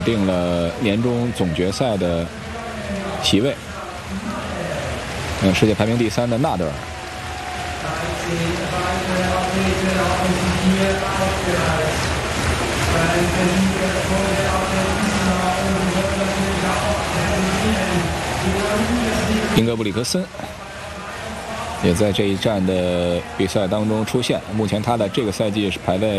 定了年终总决赛的席位。世界排名第3的纳德尔。英格布里克森也在这一站的比赛当中出现。目前他的这个赛季是排在